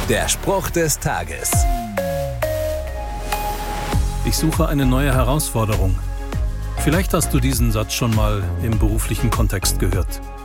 Der Spruch des Tages. Ich suche eine neue Herausforderung. Vielleicht hast du diesen Satz schon mal im beruflichen Kontext gehört.